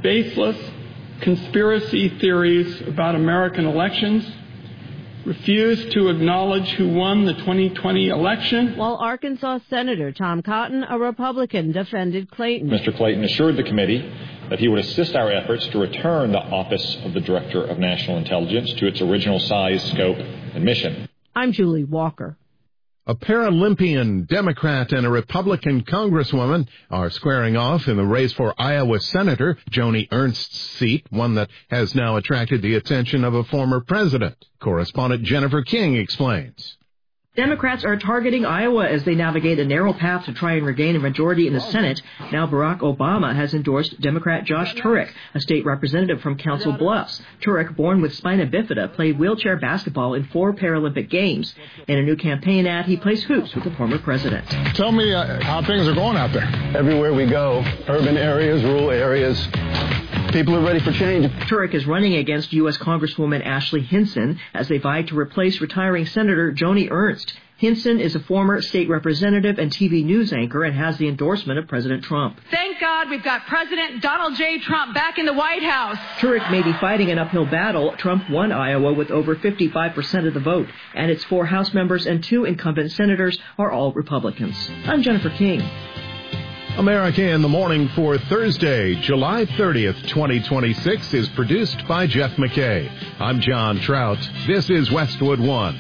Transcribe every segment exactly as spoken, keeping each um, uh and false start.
baseless conspiracy theories about American elections, refused to acknowledge who won the twenty twenty election. While Arkansas Senator Tom Cotton, a Republican, defended Clayton. Mister Clayton assured the committee that he would assist our efforts to return the Office of the Director of National Intelligence to its original size, scope, and mission. I'm Julie Walker. A Paralympian Democrat and a Republican Congresswoman are squaring off in the race for Iowa Senator Joni Ernst's seat, one that has now attracted the attention of a former president. Correspondent Jennifer King explains. Democrats are targeting Iowa as they navigate a narrow path to try and regain a majority in the Senate. Now Barack Obama has endorsed Democrat Josh Turek, a state representative from Council Bluffs. Turek, born with spina bifida, played wheelchair basketball in four Paralympic Games. In a new campaign ad, he plays hoops with the former president. Tell me uh, how things are going out there. Everywhere we go, urban areas, rural areas, people are ready for change. Turek is running against U S Congresswoman Ashley Hinson as they vie to replace retiring Senator Joni Ernst. Hinson is a former state representative and T V news anchor and has the endorsement of President Trump. Thank God we've got President Donald J. Trump back in the White House. Turek may be fighting an uphill battle. Trump won Iowa with over fifty-five percent of the vote, and its four House members and two incumbent senators are all Republicans. I'm Jennifer King. America in the Morning for Thursday, July thirtieth, twenty twenty-six is produced by Jeff McKay. I'm John Trout. This is Westwood One.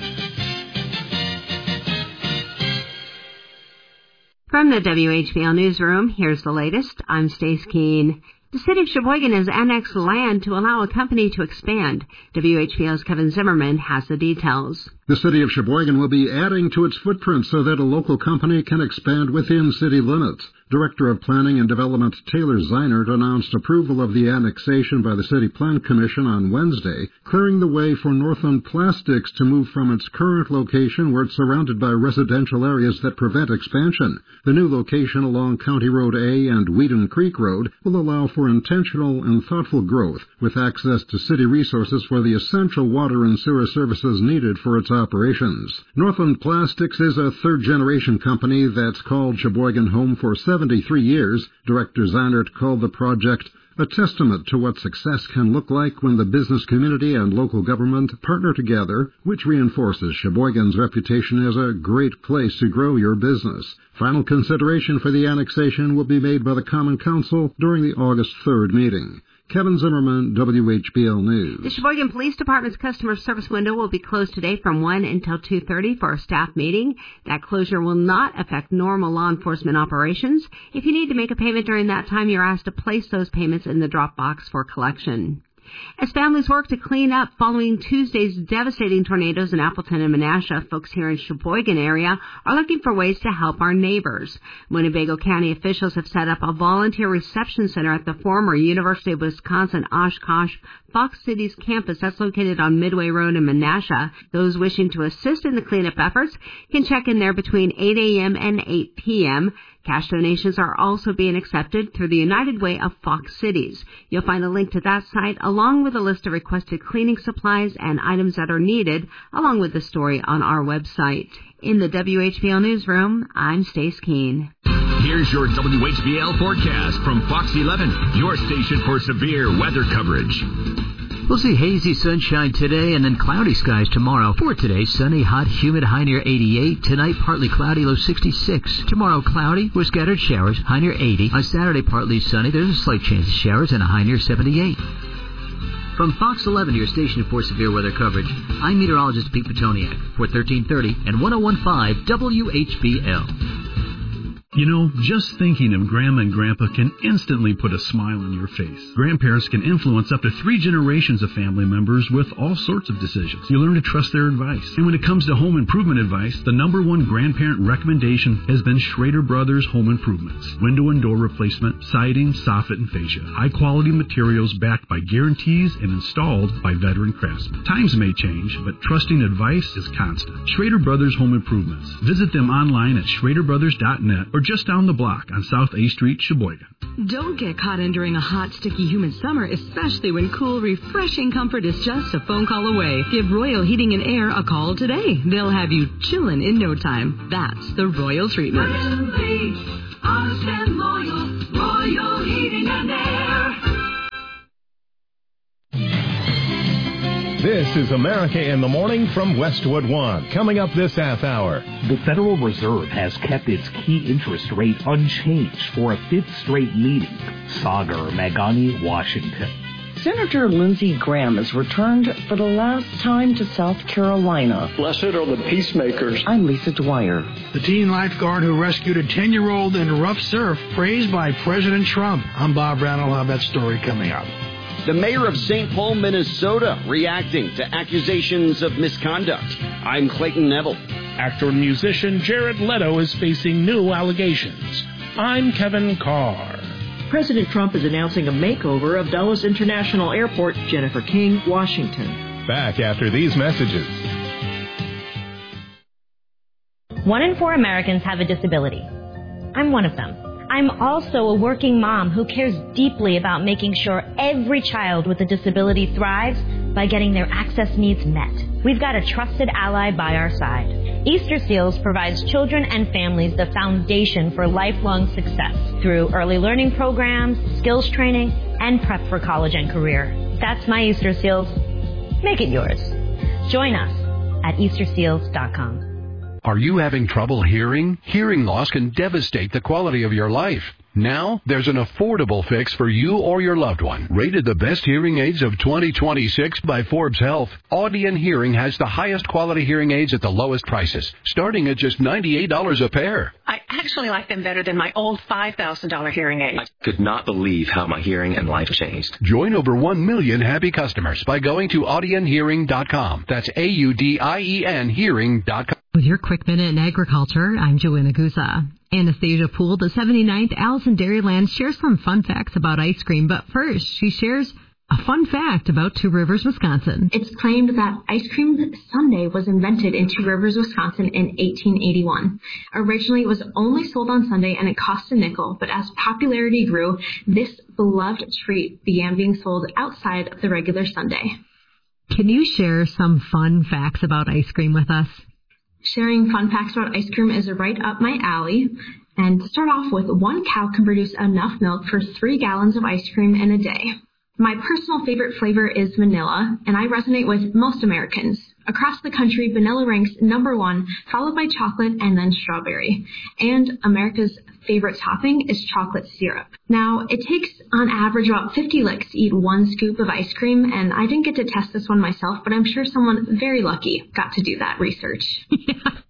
From the W H B L Newsroom, here's the latest. I'm Stace Keene. The city of Sheboygan has annexed land to allow a company to expand. W H B L's Kevin Zimmerman has the details. The city of Sheboygan will be adding to its footprint so that a local company can expand within city limits. Director of Planning and Development Taylor Zeinert announced approval of the annexation by the City Plan Commission on Wednesday, clearing the way for Northland Plastics to move from its current location where it's surrounded by residential areas that prevent expansion. The new location along County Road A and Whedon Creek Road will allow for intentional and thoughtful growth with access to city resources for the essential water and sewer services needed for its operations. Northland Plastics is a third-generation company that's called Sheboygan home for seventy-three years. Director Zeinert called the project a testament to what success can look like when the business community and local government partner together, which reinforces Sheboygan's reputation as a great place to grow your business. Final consideration for the annexation will be made by the Common Council during the August third meeting. Kevin Zimmerman, W H B L News. The Sheboygan Police Department's customer service window will be closed today from one until two thirty for a staff meeting. That closure will not affect normal law enforcement operations. If you need to make a payment during that time, you're asked to place those payments in the drop box for collection. As families work to clean up following Tuesday's devastating tornadoes in Appleton and Menasha, folks here in Sheboygan area are looking for ways to help our neighbors. Winnebago County officials have set up a volunteer reception center at the former University of Wisconsin Oshkosh Fox Cities campus that's located on Midway Road in Menasha. Those wishing to assist in the cleanup efforts can check in there between eight a.m. and eight p.m. Cash donations are also being accepted through the United Way of Fox Cities. You'll find a link to that site along with a list of requested cleaning supplies and items that are needed, along with the story on our website. In the W H B L Newsroom, I'm Stace Keene. Here's your W H B L forecast from Fox eleven, your station for severe weather coverage. We'll see hazy sunshine today and then cloudy skies tomorrow. For today, sunny, hot, humid, high near eighty-eight. Tonight, partly cloudy, low sixty-six. Tomorrow, cloudy with scattered showers, high near eighty. On Saturday, partly sunny. There's a slight chance of showers and a high near seventy-eight. From Fox eleven, your station for severe weather coverage, I'm meteorologist Pete Petoniak for thirteen thirty and one oh one point five W H B L. You know, just thinking of Grandma and Grandpa can instantly put a smile on your face. Grandparents can influence up to three generations of family members with all sorts of decisions. You learn to trust their advice. And when it comes to home improvement advice, the number one grandparent recommendation has been Schrader Brothers Home Improvements. Window and door replacement, siding, soffit, and fascia. High-quality materials backed by guarantees and installed by veteran craftsmen. Times may change, but trusting advice is constant. Schrader Brothers Home Improvements. Visit them online at schrader brothers dot net or just down the block on South A Street, Sheboygan. Don't get caught in during a hot, sticky, humid summer, especially when cool, refreshing comfort is just a phone call away. Give Royal Heating and Air a call today. They'll have you chillin' in no time. That's the Royal treatment. Friendly, honest and loyal, Royal Heating and Air. This is America in the Morning from Westwood One. Coming up this half hour. The Federal Reserve has kept its key interest rate unchanged for a fifth straight meeting. Sagar Meghani, Washington. Senator Lindsey Graham has returned for the last time to South Carolina. Blessed are the peacemakers. I'm Lisa Dwyer. The teen lifeguard who rescued a ten-year-old in rough surf praised by President Trump. I'm Bob Brown. I'll have that story coming up. The mayor of Saint Paul, Minnesota, reacting to accusations of misconduct. I'm Clayton Neville. Actor and musician Jared Leto is facing new allegations. I'm Kevin Carr. President Trump is announcing a makeover of Dulles International Airport. Jennifer King, Washington. Back after these messages. One in four Americans have a disability. I'm one of them. I'm also a working mom who cares deeply about making sure every child with a disability thrives by getting their access needs met. We've got a trusted ally by our side. Easter Seals provides children and families the foundation for lifelong success through early learning programs, skills training, and prep for college and career. That's my Easter Seals. Make it yours. Join us at easter seals dot com. Are you having trouble hearing? Hearing loss can devastate the quality of your life. Now, there's an affordable fix for you or your loved one. Rated the best hearing aids of twenty twenty-six by Forbes Health, Audion Hearing has the highest quality hearing aids at the lowest prices, starting at just ninety-eight dollars a pair. I actually like them better than my old five thousand dollars hearing aid. I could not believe how my hearing and life changed. Join over one million happy customers by going to audion hearing dot com. That's A U D I E N hearing dot com. With your Quick Minute in Agriculture, I'm Joanna Guza. Anastasia Poole, the seventy-ninth Allison Dairyland, shares some fun facts about ice cream, but first she shares a fun fact about Two Rivers, Wisconsin. It's claimed that ice cream sundae was invented in Two Rivers, Wisconsin in eighteen eighty-one. Originally, it was only sold on Sunday and it cost a nickel, but as popularity grew, this beloved treat began being sold outside of the regular sundae. Can you share some fun facts about ice cream with us? Sharing fun facts about ice cream is right up my alley. And to start off with, one cow can produce enough milk for three gallons of ice cream in a day. My personal favorite flavor is vanilla, and I resonate with most Americans. Across the country, vanilla ranks number one, followed by chocolate and then strawberry. And America's favorite topping is chocolate syrup. Now, it takes on average about fifty licks to eat one scoop of ice cream, and I didn't get to test this one myself, but I'm sure someone very lucky got to do that research. Yeah.